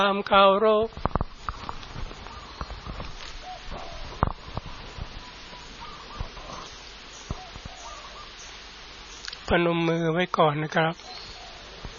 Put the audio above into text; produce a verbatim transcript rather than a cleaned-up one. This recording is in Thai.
ตามเคารพพนมมือไว้ก่อนนะครับ